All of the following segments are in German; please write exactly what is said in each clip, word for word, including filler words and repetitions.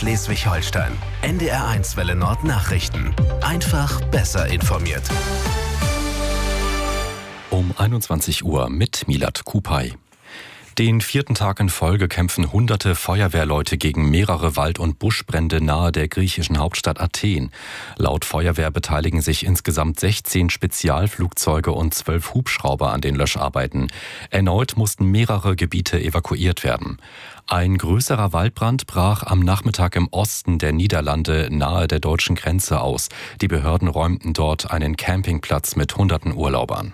Schleswig-Holstein. N D R eins Welle Nord Nachrichten. Einfach besser informiert. Um einundzwanzig Uhr mit Milad Kupay. Den vierten Tag in Folge kämpfen hunderte Feuerwehrleute gegen mehrere Wald- und Buschbrände nahe der griechischen Hauptstadt Athen. Laut Feuerwehr beteiligen sich insgesamt sechzehn Spezialflugzeuge und zwölf Hubschrauber an den Löscharbeiten. Erneut mussten mehrere Gebiete evakuiert werden. Ein größerer Waldbrand brach am Nachmittag im Osten der Niederlande nahe der deutschen Grenze aus. Die Behörden räumten dort einen Campingplatz mit hunderten Urlaubern.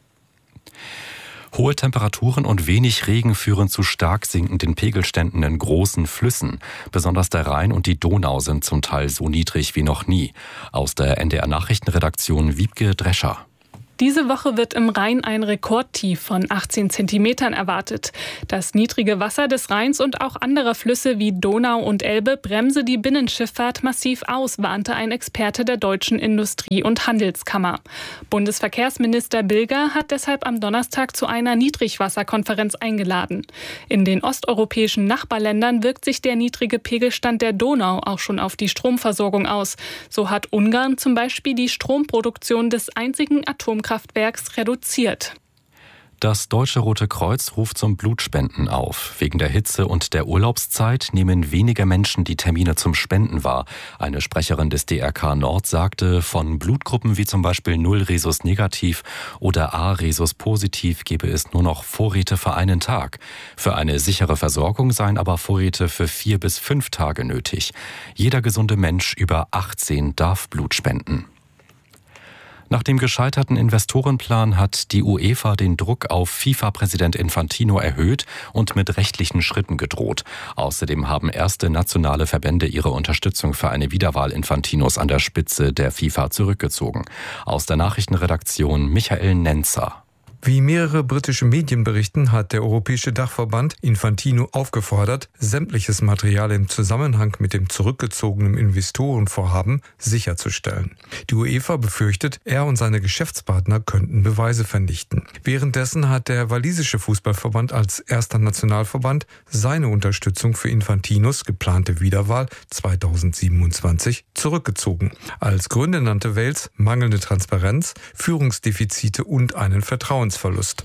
Hohe Temperaturen und wenig Regen führen zu stark sinkenden Pegelständen in großen Flüssen. Besonders der Rhein und die Donau sind zum Teil so niedrig wie noch nie. Aus der N D R-Nachrichtenredaktion Wiebke Drescher. Diese Woche wird im Rhein ein Rekordtief von achtzehn Zentimetern erwartet. Das niedrige Wasser des Rheins und auch anderer Flüsse wie Donau und Elbe bremse die Binnenschifffahrt massiv aus, warnte ein Experte der Deutschen Industrie- und Handelskammer. Bundesverkehrsminister Bilger hat deshalb am Donnerstag zu einer Niedrigwasserkonferenz eingeladen. In den osteuropäischen Nachbarländern wirkt sich der niedrige Pegelstand der Donau auch schon auf die Stromversorgung aus. So hat Ungarn zum Beispiel die Stromproduktion des einzigen Atomkraftwerks Kraftwerks reduziert. Das Deutsche Rote Kreuz ruft zum Blutspenden auf. Wegen der Hitze und der Urlaubszeit nehmen weniger Menschen die Termine zum Spenden wahr. Eine Sprecherin des D R K Nord sagte, von Blutgruppen wie zum Beispiel null Rhesus negativ oder A Rhesus positiv gebe es nur noch Vorräte für einen Tag. Für eine sichere Versorgung seien aber Vorräte für vier bis fünf Tage nötig. Jeder gesunde Mensch über achtzehn darf Blut spenden. Nach dem gescheiterten Investorenplan hat die UEFA den Druck auf FIFA-Präsident Infantino erhöht und mit rechtlichen Schritten gedroht. Außerdem haben erste nationale Verbände ihre Unterstützung für eine Wiederwahl Infantinos an der Spitze der FIFA zurückgezogen. Aus der Nachrichtenredaktion Michael Nenzer. Wie mehrere britische Medien berichten, hat der Europäische Dachverband Infantino aufgefordert, sämtliches Material im Zusammenhang mit dem zurückgezogenen Investorenvorhaben sicherzustellen. Die UEFA befürchtet, er und seine Geschäftspartner könnten Beweise vernichten. Währenddessen hat der walisische Fußballverband als erster Nationalverband seine Unterstützung für Infantinos geplante Wiederwahl zweitausendsiebenundzwanzig zurückgezogen. Als Gründe nannte Wales mangelnde Transparenz, Führungsdefizite und einen Vertrauensverlust.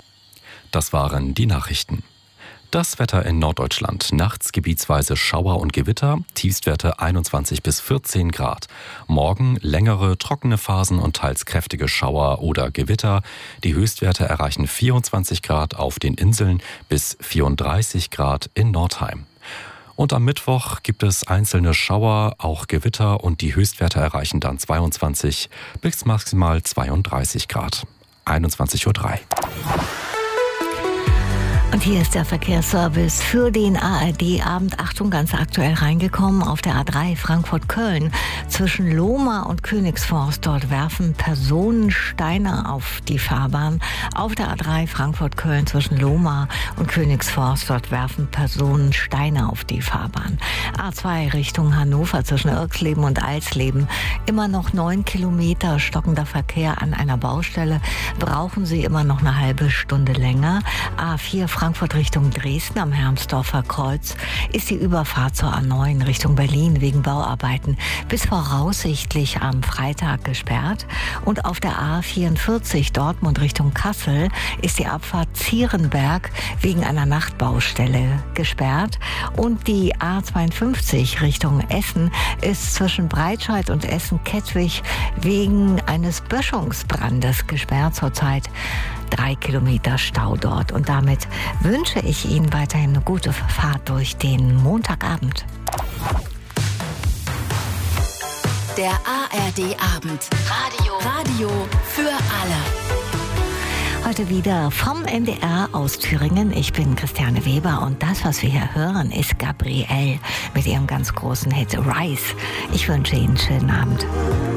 Das waren die Nachrichten. Das Wetter in Norddeutschland. Nachts gebietsweise Schauer und Gewitter, Tiefstwerte einundzwanzig bis vierzehn Grad. Morgen längere trockene Phasen und teils kräftige Schauer oder Gewitter. Die Höchstwerte erreichen vierundzwanzig Grad auf den Inseln bis vierunddreißig Grad in Nordheim. Und am Mittwoch gibt es einzelne Schauer, auch Gewitter und die Höchstwerte erreichen dann zweiundzwanzig bis maximal zweiunddreißig Grad. einundzwanzig Uhr drei. Und hier ist der Verkehrsservice für den A R D-Abend. Achtung, ganz aktuell reingekommen auf der A drei Frankfurt-Köln. Zwischen Lohmar und Königsforst, dort werfen Personen Steine auf die Fahrbahn. Auf der A drei Frankfurt-Köln zwischen Lohmar und Königsforst, dort werfen Personen Steine auf die Fahrbahn. A zwei Richtung Hannover zwischen Irxleben und Alsleben. Immer noch neun Kilometer stockender Verkehr an einer Baustelle. Brauchen Sie immer noch eine halbe Stunde länger. A vier Frankfurt Richtung Dresden am Hermsdorfer Kreuz ist die Überfahrt zur A neun Richtung Berlin wegen Bauarbeiten bis voraussichtlich am Freitag gesperrt. Und auf der A vierundvierzig Dortmund Richtung Kassel ist die Abfahrt Zierenberg wegen einer Nachtbaustelle gesperrt. Und die A zweiundfünfzig Richtung Essen ist zwischen Breitscheid und Essen-Kettwig wegen eines Böschungsbrandes gesperrt. Zurzeit drei Kilometer Stau dort. Und damit wünsche ich Ihnen weiterhin eine gute Fahrt durch den Montagabend. Der A R D-Abend. Radio. Radio für alle. Heute wieder vom N D R aus Thüringen. Ich bin Christiane Weber und das, was wir hier hören, ist Gabrielle mit ihrem ganz großen Hit Rise. Ich wünsche Ihnen einen schönen Abend.